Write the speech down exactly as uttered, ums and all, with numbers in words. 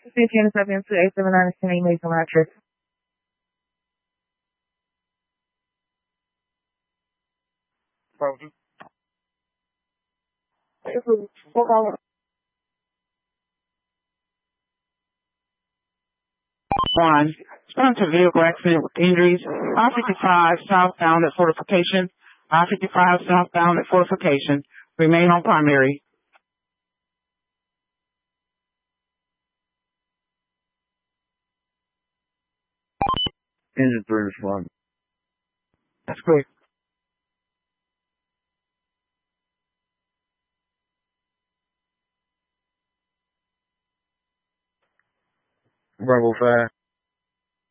fifteen seven two eight seven nine ten Mason Mattress. One. Sponsor vehicle accident with injuries. I fifty-five southbound at Fortification. I fifty-five southbound at Fortification. Remain on primary. Engine three respond. That's quick. Bravo five.